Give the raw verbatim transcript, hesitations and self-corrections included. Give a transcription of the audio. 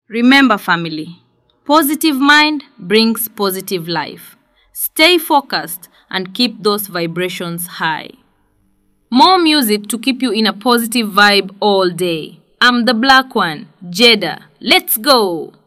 Remember, family, positive mind brings positive life. Stay focused and keep those vibrations high. More music to keep you in a positive vibe all day. I'm the black one, Jada. Let's go!